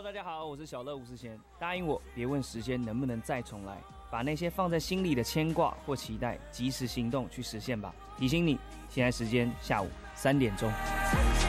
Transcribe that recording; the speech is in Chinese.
大家好，我是小乐吴思贤。答应我，别问时间能不能再重来，把那些放在心里的牵挂或期待，及时行动去实现吧。提醒你，现在时间下午3点钟。